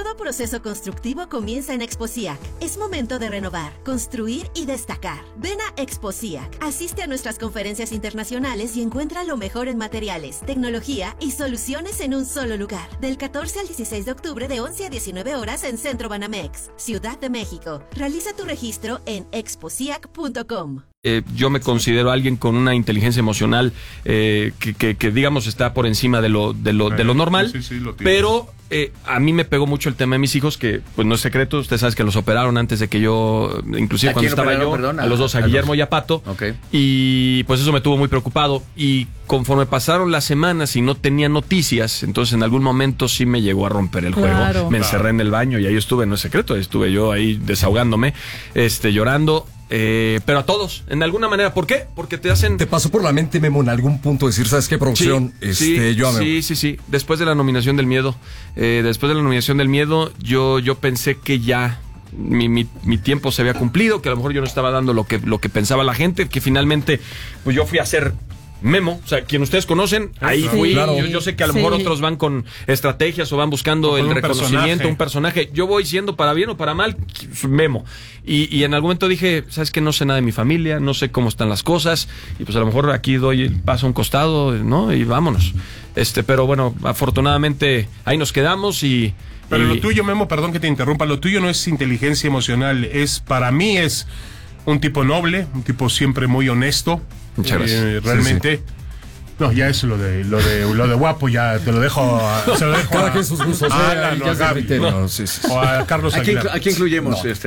Todo proceso constructivo comienza en Exposiac. Es momento de renovar, construir y destacar. Ven a Exposiac, asiste a nuestras conferencias internacionales y encuentra lo mejor en materiales, tecnología y soluciones en un solo lugar. Del 14 al 16 de octubre de 11 a 19 horas en Centro Banamex, Ciudad de México. Realiza tu registro en exposiac.com. Yo me considero alguien con una inteligencia emocional que digamos está por encima de lo normal, pero a mí me pegó mucho el tema de mis hijos, que pues no es secreto, usted sabe que los operaron antes de que yo, inclusive cuando estaba yo, a los dos, a Guillermo y a Pato, y pues eso me tuvo muy preocupado, y conforme pasaron las semanas y no tenía noticias, entonces en algún momento sí me llegó a romper el juego, me encerré en el baño y ahí estuve, no es secreto, estuve yo ahí desahogándome, llorando. Pero a todos, en alguna manera. ¿Por qué? Porque te hacen... ¿Te pasó por la mente, Memo, en algún punto decir, ¿sabes qué, producción? Sí. Después de la nominación del miedo, yo pensé que ya mi tiempo se había cumplido, que a lo mejor yo no estaba dando lo que pensaba la gente, que finalmente pues yo fui a hacer Memo, o sea, quien ustedes conocen, ahí fui. Claro. Yo sé que a lo mejor otros van con estrategias o van buscando el reconocimiento, un personaje. Yo voy siendo, para bien o para mal, Memo. Y en algún momento dije, ¿sabes qué? No sé nada de mi familia, no sé cómo están las cosas, y pues a lo mejor aquí doy el paso a un costado, ¿no? Y vámonos. Pero bueno, afortunadamente ahí nos quedamos y... Pero lo tuyo, Memo, perdón que te interrumpa, lo tuyo no es inteligencia emocional, para mí es un tipo noble, un tipo siempre muy honesto. Muchas gracias. Realmente. Sí. No, ya es lo de guapo, ya te lo dejo. Se lo dejo cada quien sus gustos. O a Carlos Aguilar. ¿A quién incluimos? ¿Yo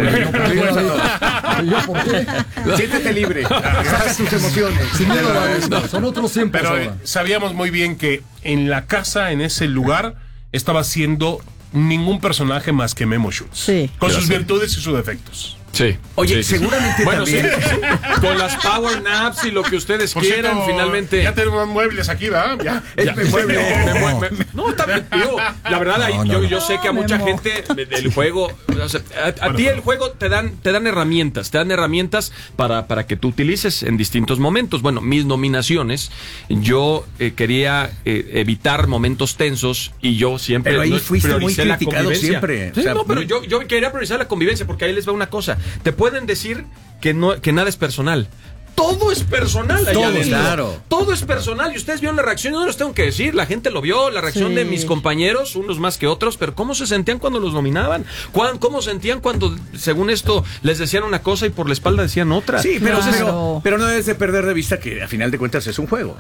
por qué? Siéntete libre. Saca tus emociones. Son otros tiempos. Pero sabíamos muy bien que en la casa, en ese lugar, estaba siendo ningún personaje más que Memo Schutz. Sí. Con sus virtudes y sus defectos. Sí. Oye, seguramente también. Sí. Con las power naps y lo que ustedes quieran, finalmente. Ya tenemos muebles aquí, ¿verdad? Ya. No, está bien, tío. La verdad, yo sé que a mucha gente del juego, o sea, a ti el juego te dan herramientas, para que tú utilices en distintos momentos. Bueno, mis nominaciones, yo quería evitar momentos tensos y yo siempre. Pero ahí fuiste muy criticado siempre. Sí, pero yo quería priorizar la convivencia, porque ahí les va una cosa. Te pueden decir que nada es personal. Todo es personal allá adentro. Claro. Todo es personal. Y ustedes vieron la reacción, yo no les tengo que decir. La gente lo vio, la reacción de mis compañeros, unos más que otros. Pero ¿cómo se sentían cuando los nominaban? ¿Cómo sentían cuando, según esto, les decían una cosa y por la espalda decían otra? Sí, pero no debes de perder de vista que a final de cuentas es un juego.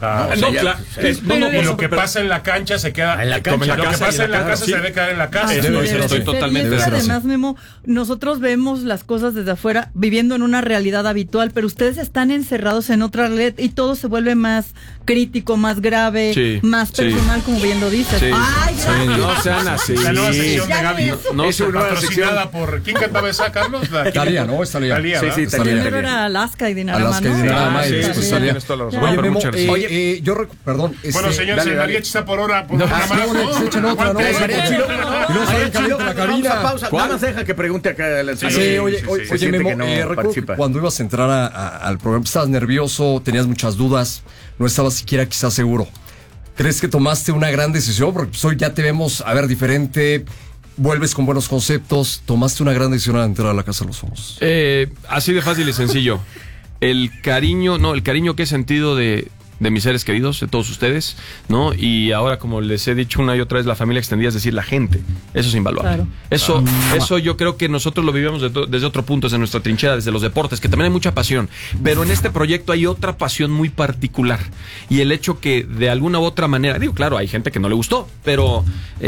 Lo que pasa en la cancha se queda en la cancha. Lo que pasa en la casa se debe quedar en la casa. Estoy totalmente de acuerdo. Además, Memo, nosotros vemos las cosas desde afuera, viviendo en una realidad habitual, pero ustedes están encerrados en otra red y todo se vuelve más crítico, más grave, más personal, como bien lo dices. Sí. Ay, no sean así. La nueva sección de Gaby. No, es una patrocinada por... ¿Quién cantaba esa, Carlos? Talía, ¿no? Talía. Sí, primero era Alaska y Dinarama, ¿no? Y después Talía. Oye, Memo, perdón. Bueno, señor, el mariachi está por hora. Se echen otra, ¿no? Y luego salen caliente la cabina. Pausa. Nada más deja que pregunte acá el señor. Oye, Memo, recuerdo que cuando ibas a entrar al programa estabas nervioso, tenías muchas dudas, no estabas siquiera quizás seguro. ¿Crees que tomaste una gran decisión? Porque pues, hoy ya te vemos, diferente, vuelves con buenos conceptos, tomaste una gran decisión al entrar a la Casa de los Famosos. Así de fácil y sencillo. El cariño que he sentido de mis seres queridos, de todos ustedes, ¿no? Y ahora, como les he dicho una y otra vez, la familia extendida, es decir, la gente. Eso es invaluable. Claro. Eso yo creo que nosotros lo vivimos desde otro punto, desde nuestra trinchera, desde los deportes, que también hay mucha pasión. Pero en este proyecto hay otra pasión muy particular. Y el hecho que, de alguna u otra manera, claro, hay gente que no le gustó, pero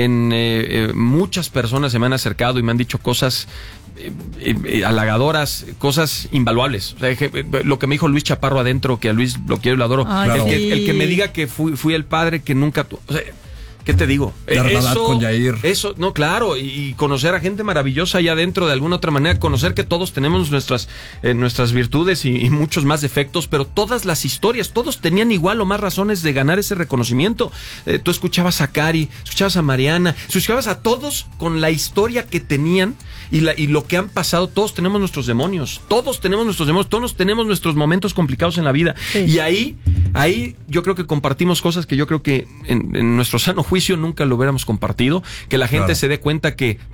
muchas personas se me han acercado y me han dicho cosas halagadoras, cosas invaluables. O sea, lo que me dijo Luis Chaparro adentro, que a Luis lo quiero y lo adoro. Claro. El que me diga que fui el padre que nunca... O sea, ¿qué te digo? La verdad con Yair. Eso, no, claro, y conocer a gente maravillosa allá adentro de alguna otra manera, conocer que todos tenemos nuestras virtudes y muchos más defectos, pero todas las historias, todos tenían igual o más razones de ganar ese reconocimiento. Tú escuchabas a Cari, escuchabas a Mariana, escuchabas a todos con la historia que tenían y lo que han pasado. Todos tenemos nuestros demonios, todos tenemos nuestros momentos complicados en la vida. Sí. Y ahí yo creo que compartimos cosas que yo creo que en nuestro sano juicio nunca lo hubiéramos compartido, que la gente se dé cuenta que